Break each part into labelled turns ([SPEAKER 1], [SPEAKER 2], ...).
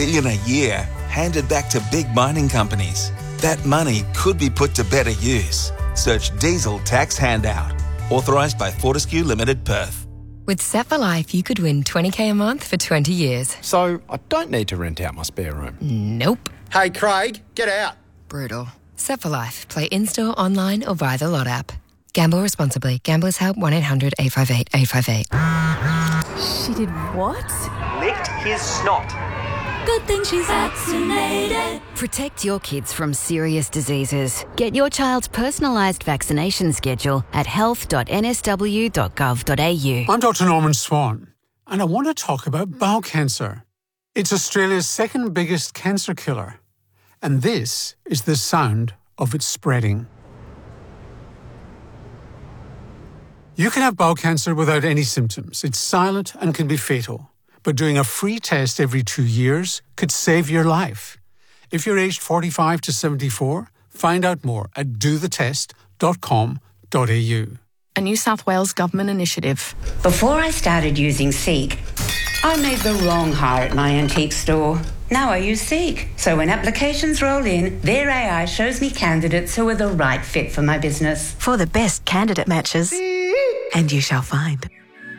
[SPEAKER 1] billion a year handed back to big mining companies. That money could be put to better use. Search diesel tax handout. Authorised by Fortescue Limited, Perth.
[SPEAKER 2] With Set for Life, you could win $20,000 a month for 20 years.
[SPEAKER 3] So I don't need to rent out my spare room?
[SPEAKER 2] Nope.
[SPEAKER 4] Hey, Craig, get out.
[SPEAKER 2] Brutal. Set for Life. Play in-store, online or via the Lot app. Gamble responsibly. Gamblers Help 1-800-858-858.
[SPEAKER 5] She did what?
[SPEAKER 6] Licked his snot.
[SPEAKER 5] Good thing she's vaccinated.
[SPEAKER 7] Protect your kids from serious diseases. Get your child's personalised vaccination schedule at health.nsw.gov.au.
[SPEAKER 8] I'm Dr. Norman Swan, and I want to talk about bowel cancer. It's Australia's second biggest cancer killer, and this is the sound of it spreading. You can have bowel cancer without any symptoms. It's silent and can be fatal. But doing a free test every 2 years could save your life. If you're aged 45 to 74, find out more at dothetest.com.au.
[SPEAKER 9] A New South Wales government initiative.
[SPEAKER 10] Before I started using Seek, I made the wrong hire at my antique store. Now I use Seek. So when applications roll in, their AI shows me candidates who are the right fit for my business.
[SPEAKER 11] For the best candidate matches, and you shall find.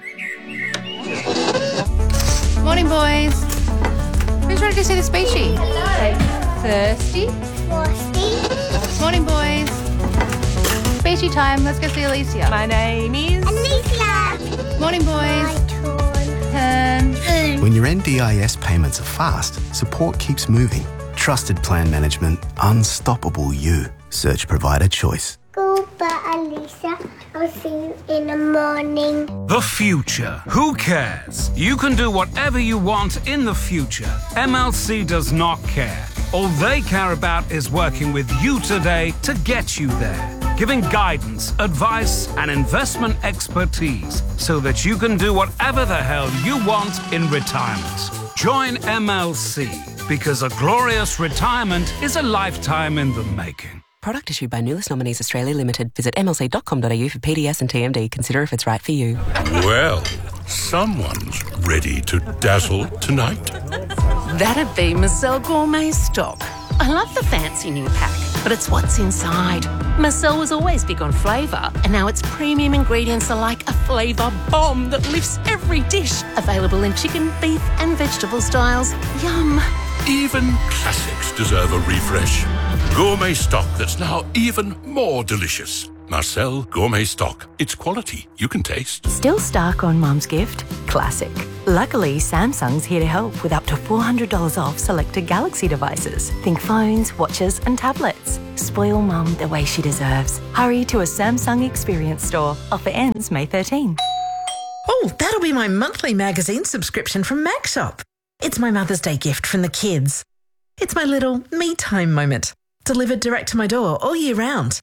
[SPEAKER 9] Morning, boys. Who's ready to see the speechy?
[SPEAKER 12] Hello.
[SPEAKER 9] Thirsty? Morning, boys. Speechy time. Let's go see Alicia.
[SPEAKER 12] My name is
[SPEAKER 13] Alicia.
[SPEAKER 9] Morning, boys. Turn.
[SPEAKER 14] When your NDIS payments are fast, support keeps moving. Trusted plan management, unstoppable you. Search provider choice.
[SPEAKER 13] Goodbye, Alicia. I'll see you in the morning.
[SPEAKER 15] The future. Who cares? You can do whatever you want in the future. MLC does not care. All they care about is working with you today to get you there. Giving guidance, advice, and investment expertise so that you can do whatever the hell you want in retirement. Join MLC because a glorious retirement is a lifetime in the making.
[SPEAKER 16] Product issued by Nulis Nominees Australia Limited. Visit mlc.com.au for PDS and TMD. Consider if it's right for you.
[SPEAKER 17] Well, someone's ready to dazzle tonight.
[SPEAKER 18] That'd be Marcel Gourmet Stock. I love the fancy new pack, but it's what's inside. Marcel was always big on flavour, and now its premium ingredients are like a flavour bomb that lifts every dish. Available in chicken, beef and vegetable styles. Yum.
[SPEAKER 17] Even classics deserve a refresh. Gourmet stock that's now even more delicious. Marcel Gourmet Stock. It's quality you can taste.
[SPEAKER 11] Still stuck on Mum's gift? Classic. Luckily, Samsung's here to help with up to $400 off selected Galaxy devices. Think phones, watches and tablets. Spoil Mum the way she deserves. Hurry to a Samsung Experience store. Offer ends May 13.
[SPEAKER 19] Oh, that'll be my monthly magazine subscription from MacShop. It's my Mother's Day gift from the kids. It's my little me-time moment. Delivered direct to my door all year round.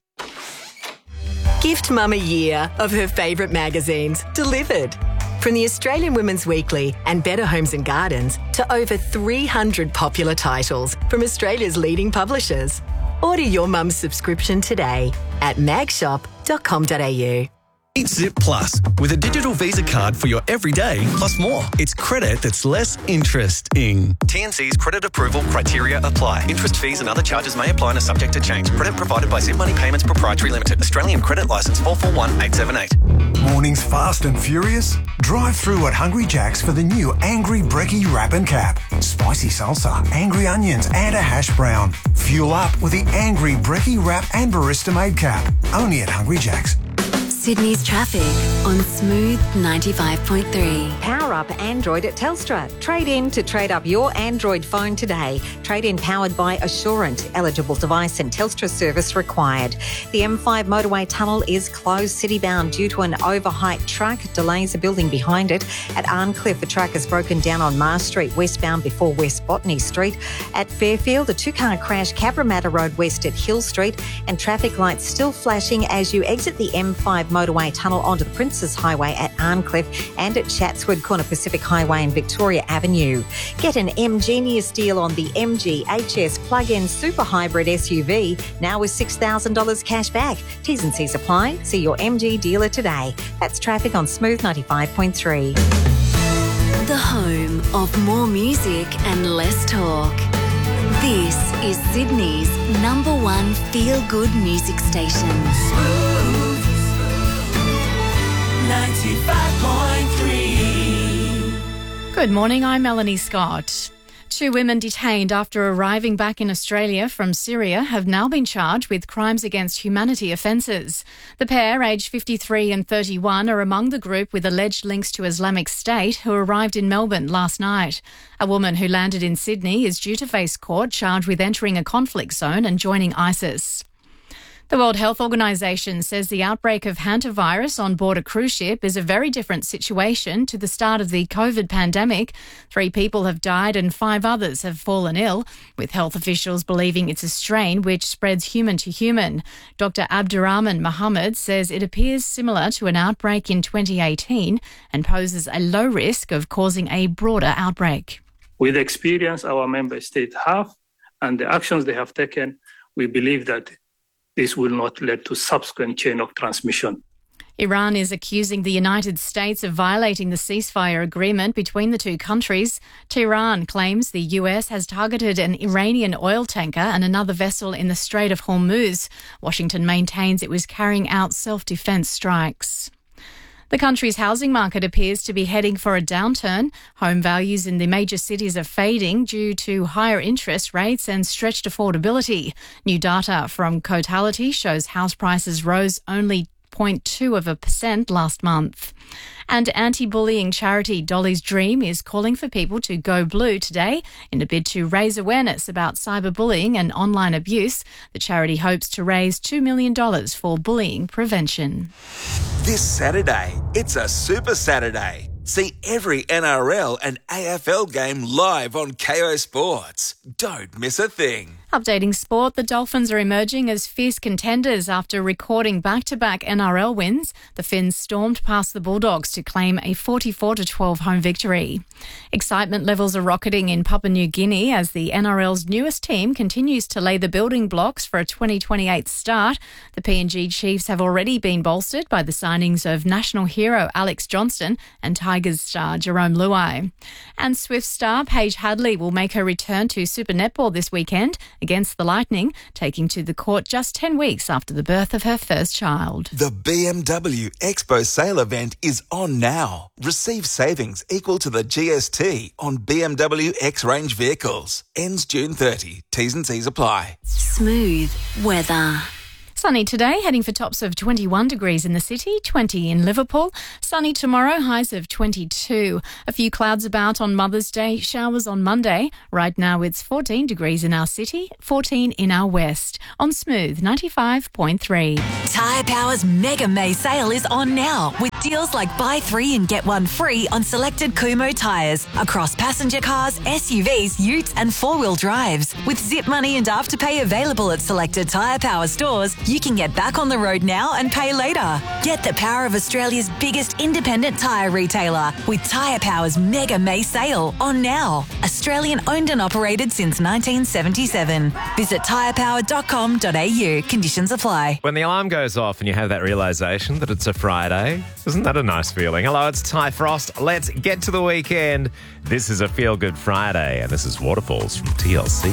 [SPEAKER 20] Gift Mum a year of her favourite magazines delivered. From the Australian Women's Weekly and Better Homes and Gardens to over 300 popular titles from Australia's leading publishers. Order your mum's subscription today at magshop.com.au.
[SPEAKER 21] Eat Zip Plus with a digital Visa card for your everyday plus more. It's credit that's less interesting. TNC's credit approval criteria apply. Interest, fees and other charges may apply and are subject to change. Credit provided by Zip Money Payments Proprietary Limited. Australian Credit Licence 441878.
[SPEAKER 22] Mornings fast and furious? Drive through at Hungry Jack's for the new Angry Brekkie Wrap and Cap. Spicy salsa, angry onions and a hash brown. Fuel up with the Angry Brekkie Wrap and Barista Made Cap. Only at Hungry Jack's.
[SPEAKER 7] Sydney's traffic on Smooth 95.3.
[SPEAKER 23] Power up Android at Telstra. Trade in to trade up your Android phone today. Trade in powered by Assurant. Eligible device and Telstra service required. The M5 motorway tunnel is closed citybound due to an overheight truck. Delays are building behind it. At Arncliffe, a truck has broken down on Mars Street westbound before West Botany Street. At Fairfield, a two-car crash Cabramatta Road west at Hill Street, and traffic lights still flashing as you exit the M5 motorway tunnel onto the Princes Highway at Arncliffe and at Chatswood Corner Pacific Highway and Victoria Avenue. Get an M-Genius deal on the MG HS plug-in super hybrid SUV, now with $6,000 cash back. T's and C's apply. See your MG dealer today. That's traffic on Smooth 95.3.
[SPEAKER 5] the home of more music and less talk. This is Sydney's #1 feel-good music station.
[SPEAKER 1] Smooth 95.3.
[SPEAKER 4] Good morning, I'm Melanie Scott. 2 women detained after arriving back in Australia from Syria have now been charged with crimes against humanity offences. The pair, aged 53 and 31, are among the group with alleged links to Islamic State who arrived in Melbourne last night. A woman who landed in Sydney is due to face court charged with entering a conflict zone and joining ISIS. The World Health Organization says the outbreak of hantavirus on board a cruise ship is a very different situation to the start of the COVID pandemic. 3 people have died and 5 others have fallen ill, with health officials believing it's a strain which spreads human to human. Dr. Abdurrahman Mohammed says it appears similar to an outbreak in 2018 and poses a low risk of causing a broader outbreak.
[SPEAKER 12] With the experience our member states have and the actions they have taken, we believe that this will not lead to subsequent chain of transmission.
[SPEAKER 4] Iran is accusing the United States of violating the ceasefire agreement between the 2 countries. Tehran claims the US has targeted an Iranian oil tanker and another vessel in the Strait of Hormuz. Washington maintains it was carrying out self-defense strikes. The country's housing market appears to be heading for a downturn. Home values in the major cities are fading due to higher interest rates and stretched affordability. New data from Cotality shows house prices rose only 0.2% last month. And anti-bullying charity Dolly's Dream is calling for people to go blue today in a bid to raise awareness about cyberbullying and online abuse. The charity hopes to raise $2 million for bullying prevention.
[SPEAKER 24] This Saturday, it's a Super Saturday. See every NRL and AFL game live on KO Sports. Don't miss a thing.
[SPEAKER 4] Updating sport, the Dolphins are emerging as fierce contenders after recording back-to-back NRL wins. The Finns stormed past the Bulldogs to claim a 44-12 home victory. Excitement levels are rocketing in Papua New Guinea as the NRL's newest team continues to lay the building blocks for a 2028 start. The PNG Chiefs have already been bolstered by the signings of national hero Alex Johnston and Tigers star Jerome Luai. And Swift star Paige Hadley will make her return to Super Netball this weekend against the Lightning, taking to the court just 10 weeks after the birth of her first child.
[SPEAKER 24] The BMW Expo sale event is on now. Receive savings equal to the GST on BMW X-Range vehicles. Ends June 30. T's and C's apply.
[SPEAKER 5] Smooth weather.
[SPEAKER 4] Sunny today, heading for tops of 21 degrees in the city, 20 in Liverpool. Sunny tomorrow, highs of 22. A few clouds about on Mother's Day, showers on Monday. Right now it's 14 degrees in our city, 14 in our west. On Smooth 95.3.
[SPEAKER 25] Tyre Power's Mega May sale is on now with deals like buy 3 and get 1 free on selected Kumho tyres across passenger cars, SUVs, utes and 4-wheel drives. With Zip Money and Afterpay available at selected Tyre Power stores, you can get back on the road now and pay later. Get the power of Australia's biggest independent tyre retailer with Tyre Power's Mega May sale on now. Australian owned and operated since 1977. Visit tyrepower.com.au. Conditions apply.
[SPEAKER 26] When the alarm goes off and you have that realisation that it's a Friday, isn't that a nice feeling? Hello, it's Ty Frost. Let's get to the weekend. This is a Feel Good Friday and this is Waterfalls from TLC.